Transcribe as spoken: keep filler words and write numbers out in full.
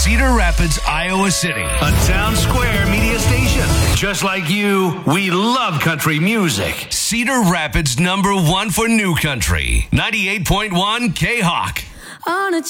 Cedar Rapids, Iowa City. A Town Square media station. Just like you, we love country music. Cedar Rapids, number one for new country. ninety-eight point one K-Hawk. On a